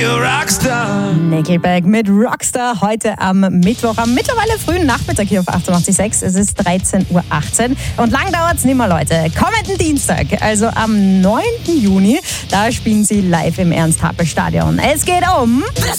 Rockstar. Nickelback mit Rockstar heute am Mittwoch, am mittlerweile frühen Nachmittag hier auf 88.6. Es ist 13.18 Uhr und lang dauert's nicht mehr, Leute. Kommenden Dienstag, also am 9. Juni, da spielen sie live im Ernst-Happel-Stadion. Es geht um... Das